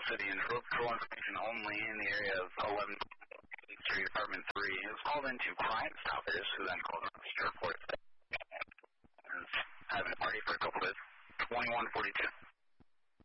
City and road patrol information only in the area of 11th Street, Apartment 3. It was called into Crime Stoppers, who then called up the report. Having a party for a couple of days. 2142.